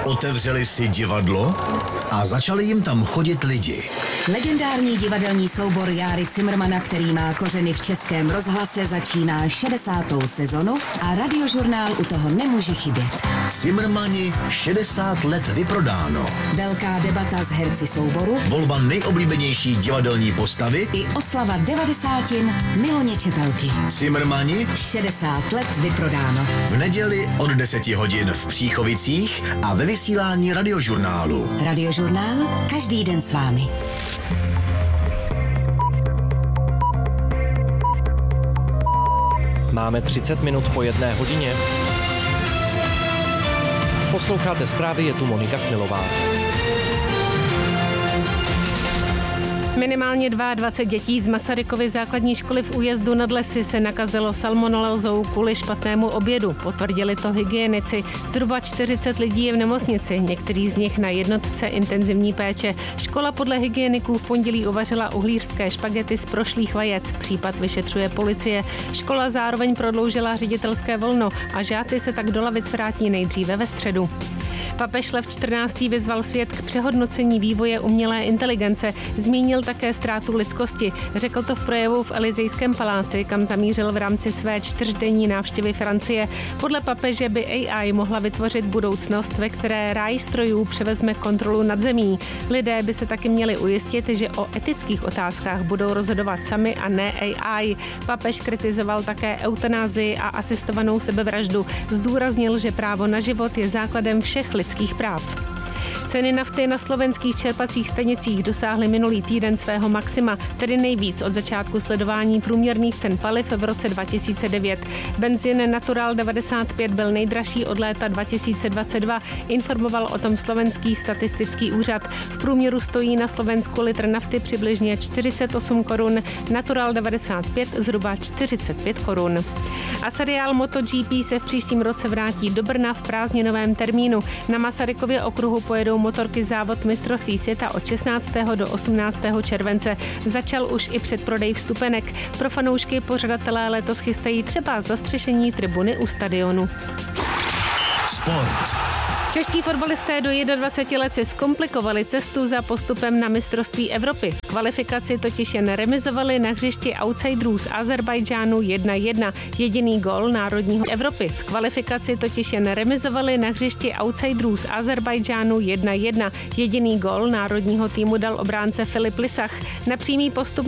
Otevřeli si divadlo a začali jim tam chodit lidi. Legendární divadelní soubor Járy Cimrmana, který má kořeny v Českém rozhlase, začíná 60. sezonu a Radiožurnál u toho nemůže chybět. Cimrmani 60 let vyprodáno. Velká debata s herci souboru, Volba nejoblíbenější divadelní postavy i oslava 90. Miloně Čepelky. Cimrmani 60 let vyprodáno. v neděli od 10 hodin v Příchovicích a ve vysílání Radiožurnálu. Radiožurnál každý den s vámi. Máme 30 minut po 1 hodině. Posloucháte zprávy, je tu Monika Chmilová. Minimálně 22 dětí z Masarykovy základní školy v Újezdu nad Lesy se nakazilo salmonelózou kvůli špatnému obědu. Potvrdili to hygienici. Zhruba 40 lidí je v nemocnici, některý z nich na jednotce intenzivní péče. Škola podle hygieniků v pondělí uvařila uhlířské špagety z prošlých vajec. Případ vyšetřuje policie. Škola zároveň prodloužila ředitelské volno a žáci se tak do lavic vrátí nejdříve ve středu. Papež Lev XIV. Vyzval svět k přehodnocení vývoje umělé inteligence. Zmínil také ztrátu lidskosti. Řekl to v projevu v Elysejském paláci, kam zamířil v rámci své 4denní návštěvy Francie. Podle papeže by AI mohla vytvořit budoucnost, ve které ráj strojů převezme kontrolu nad zemí. Lidé by se taky měli ujistit, že o etických otázkách budou rozhodovat sami a ne AI. Papež kritizoval také eutanázii a asistovanou sebevraždu. Zdůraznil, že právo na život je základem všech lidských práv. Ceny nafty na slovenských čerpacích stanicích dosáhly minulý týden svého maxima, tedy nejvíc od začátku sledování průměrných cen paliv v roce 2009. Benzin Natural 95 byl nejdražší od léta 2022, informoval o tom slovenský statistický úřad. V průměru stojí na Slovensku litr nafty přibližně 48 korun, Natural 95 zhruba 45 korun. A seriál MotoGP se v příštím roce vrátí do Brna v prázdninovém termínu. Na Masarykově okruhu pojedou motorky závod mistrovství světa od 16. do 18. července. Začal už i předprodej vstupenek. Pro fanoušky pořadatelé letos chystají třeba zastřešení tribuny u stadionu. Sport. Čeští fotbalisté do 21 let si zkomplikovali cestu za postupem na mistrovství Evropy. Kvalifikaci totiž jen remizovali na hřišti outsiderů z Azerbajdžánu 1-1. Jediný gól národního Evropy. V kvalifikaci totiž jen remizovali na hřišti outsiderů z Azerbajdžánu 1-1. Jediný gól národního týmu dal obránce Filip Lisach. Na přímý postup